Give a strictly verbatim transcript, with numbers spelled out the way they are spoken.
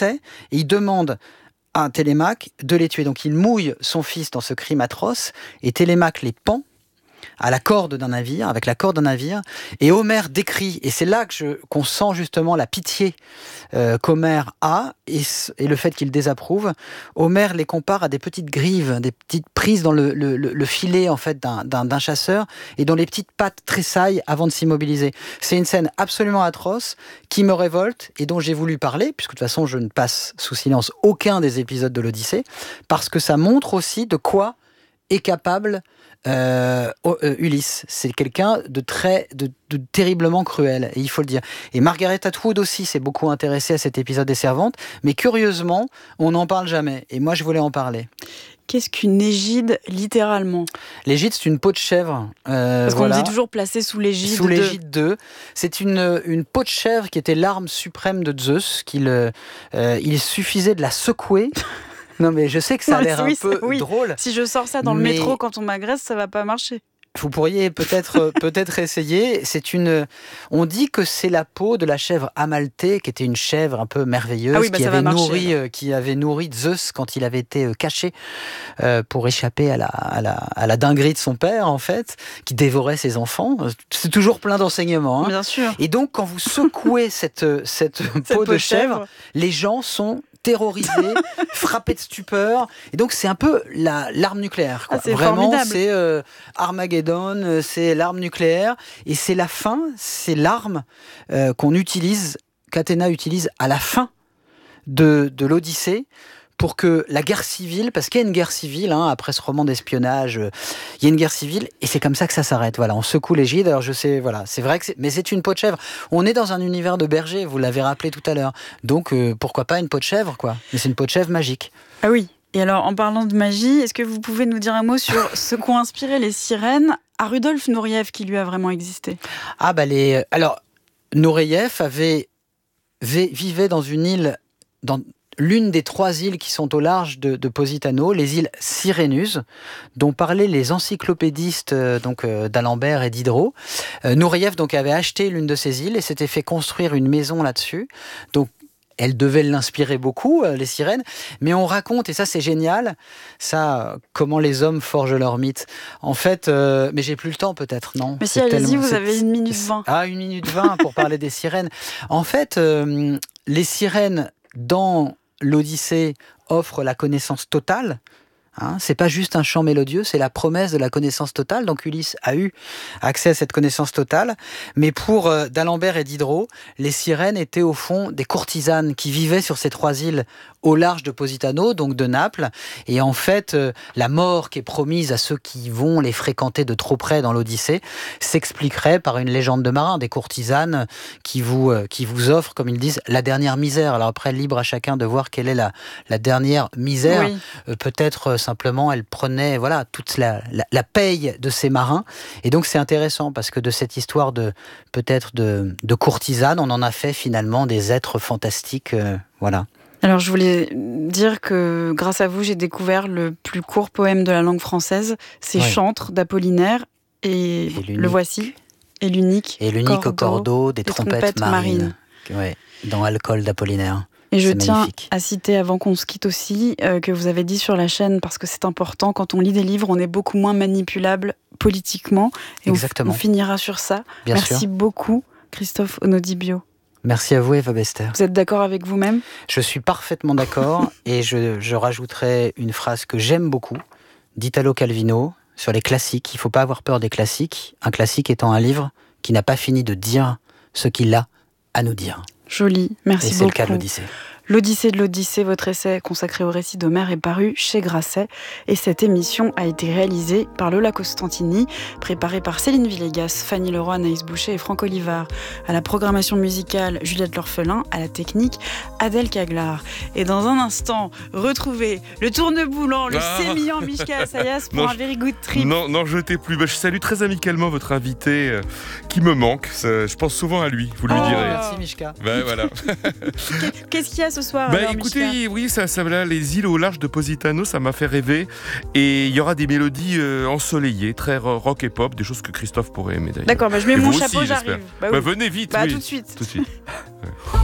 procès et il demande à Télémaque de les tuer. Donc il mouille son fils dans ce crime atroce et Télémaque les pend à la corde d'un navire, avec la corde d'un navire, et Homère décrit, et c'est là que je, qu'on sent justement la pitié euh, qu'Homère a, et, et le fait qu'il désapprouve. Homère les compare à des petites grives, des petites prises dans le, le, le filet en fait d'un, d'un, d'un chasseur, et dont les petites pattes tressaillent avant de s'immobiliser. C'est une scène absolument atroce, qui me révolte, et dont j'ai voulu parler, puisque de toute façon je ne passe sous silence aucun des épisodes de l'Odyssée, parce que ça montre aussi de quoi est capable Euh, euh, Ulysse. C'est quelqu'un de très, de, de terriblement cruel, et il faut le dire. Et Margaret Atwood aussi s'est beaucoup intéressée à cet épisode des Servantes, mais curieusement, on n'en parle jamais. Et moi, je voulais en parler. Qu'est-ce qu'une égide, littéralement ? L'égide, c'est une peau de chèvre. Euh, Parce qu'on voilà. nous dit toujours placée sous l'égide Sous de... l'égide de... C'est une, une peau de chèvre qui était l'arme suprême de Zeus, qu'il, euh, il suffisait de la secouer. Non, mais je sais que ça a l'air oui, un peu oui. drôle. Si je sors ça dans le mais... métro quand on m'agresse, ça va pas marcher. Vous pourriez peut-être peut-être essayer. C'est une. On dit que c'est la peau de la chèvre Amalthée, qui était une chèvre un peu merveilleuse, ah oui, bah qui, avait marcher, nourri, euh, qui avait nourri Zeus quand il avait été euh, caché euh, pour échapper à la, à, la, à la dinguerie de son père, en fait, qui dévorait ses enfants. C'est toujours plein d'enseignements. Hein. Bien sûr. Et donc, quand vous secouez cette, cette, cette peau de chèvre, chèvre, les gens sont terrorisés, frappés de stupeur. Et donc, c'est un peu la, l'arme nucléaire. Quoi. Ah, c'est Vraiment, formidable. c'est euh, Armageddon, c'est l'arme nucléaire. Et c'est la fin, c'est l'arme euh, qu'on utilise, qu'Athéna utilise à la fin de, de l'Odyssée, pour que la guerre civile, parce qu'il y a une guerre civile, hein, après ce roman d'espionnage, euh, il y a une guerre civile, et c'est comme ça que ça s'arrête. Voilà, on secoue l'égide. Alors je sais, voilà, c'est vrai que c'est, mais c'est une peau de chèvre. On est dans un univers de berger, vous l'avez rappelé tout à l'heure. Donc euh, pourquoi pas une peau de chèvre, quoi. Mais c'est une peau de chèvre magique. Ah oui. Et alors, en parlant de magie, est-ce que vous pouvez nous dire un mot sur ce qu'ont inspiré les sirènes à Rudolf Nureyev, qui lui a vraiment existé ? Ah bah les, alors Nureyev avait vivait dans une île dans l'une des trois îles qui sont au large de, de Positano, les îles Sirénus, dont parlaient les encyclopédistes euh, donc euh, d'Alembert et Diderot. Euh, Nureyev donc avait acheté l'une de ces îles et s'était fait construire une maison là-dessus. Donc elle devait l'inspirer beaucoup, euh, les sirènes. Mais on raconte, et ça c'est génial, ça, euh, comment les hommes forgent leur mythe. En fait, euh, mais j'ai plus le temps peut-être, non ? Mais si, c'est allez-y, tellement, vous avez une minute vingt. Ah, une minute vingt pour parler des sirènes. En fait, euh, les sirènes dans l'Odyssée offre la connaissance totale. Hein, c'est pas juste un chant mélodieux, c'est la promesse de la connaissance totale. Donc Ulysse a eu accès à cette connaissance totale. Mais pour euh, d'Alembert et Diderot, les sirènes étaient au fond des courtisanes qui vivaient sur ces trois îles au large de Positano, donc de Naples. Et en fait, euh, la mort qui est promise à ceux qui vont les fréquenter de trop près dans l'Odyssée s'expliquerait par une légende de marin, des courtisanes qui vous, euh, qui vous offrent, comme ils disent, la dernière misère. Alors après, libre à chacun de voir quelle est la, la dernière misère. Oui. Euh, peut-être euh, simplement, elle prenait voilà, toute la, la, la paye de ces marins. Et donc c'est intéressant parce que de cette histoire de peut-être de, de courtisanes, on en a fait finalement des êtres fantastiques. Euh, voilà. Alors je voulais dire que grâce à vous, j'ai découvert le plus court poème de la langue française. C'est oui. Chantre d'Apollinaire et, et le voici. Et l'unique. Et l'unique cordeau, au cordeau des, des trompettes, trompettes marines. marines. Ouais, dans Alcool d'Apollinaire. Et je c'est tiens magnifique. à citer, avant qu'on se quitte aussi, euh, que vous avez dit sur la chaîne, parce que c'est important, quand on lit des livres, on est beaucoup moins manipulable politiquement. Et Exactement. On, on finira sur ça. Bien Merci sûr. beaucoup, Christophe Onodibio. Merci à vous, Eva Bester. Vous êtes d'accord avec vous-même ? Je suis parfaitement d'accord, et je, je rajouterai une phrase que j'aime beaucoup, d'Italo Calvino, sur les classiques. Il ne faut pas avoir peur des classiques, un classique étant un livre qui n'a pas fini de dire ce qu'il a à nous dire. Joli, merci et beaucoup. C'est le cas de l'Odyssée. L'Odyssée de l'Odyssée, votre essai consacré au récit d'Homère est paru chez Grasset. Et cette émission a été réalisée par Lola Costantini, préparée par Céline Villegas, Fanny Leroy, Anaïs Boucher et Franck Olivard. À la programmation musicale, Juliette L'Orphelin. À la technique, Adèle Caglar. Et dans un instant, retrouvez le tourneboulant, le ah sémillant Mishka Assayas pour non, un very good trip. Non, n'en jetez plus. Bah, je salue très amicalement votre invité euh, qui me manque. Ça, je pense souvent à lui, vous lui oh, direz. Merci Mishka. Bah, voilà. Qu'est-ce qu'il y a ce soir bah, alors, écoutez, Mishka oui, ça, ça, là, les îles au large de Positano, ça m'a fait rêver. Et il y aura des mélodies euh, ensoleillées, très rock et pop, des choses que Christophe pourrait aimer d'ailleurs. D'accord, bah, je mets et mon vous chapeau, aussi, j'arrive. Bah, bah, oui. venez vite. Bah, oui. tout de suite. Tout de suite.